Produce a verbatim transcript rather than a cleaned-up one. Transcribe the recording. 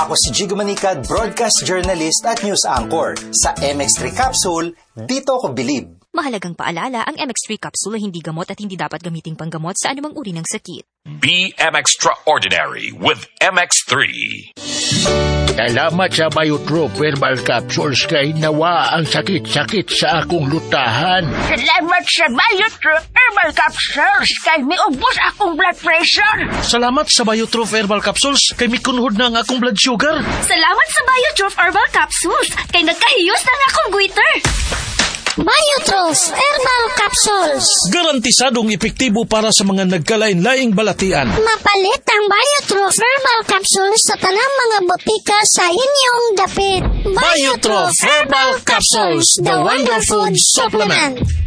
Ako si Jigo Manicad, broadcast journalist at news anchor. Sa M X three Capsule, dito ako bilib. Mahalagang paalala, ang M X three Capsule ay hindi gamot at hindi dapat gamiting panggamot sa anumang uri ng sakit. Be M Extraordinary with M X three. Salamat sa Biotrop Herbal Capsules kay nawa ang sakit-sakit sa akong lutahan. Salamat sa Biotrop Herbal Capsules kay miubos akong blood pressure. Salamat sa Biotrop Herbal Capsules kay mikunhod na ang akong blood sugar. Salamat sa Biotrop Herbal Capsules kay nagkahiyos na ang akong goiter. Biotrop Herbal Capsules. Garantisadong epektibo para sa mga nagkalain-laing balatian. Mapalit ang Biotrop Herbal Capsules sa tanang mga botika sa inyong dapit. Biotrop Herbal Capsules, the Wonder Food Supplement.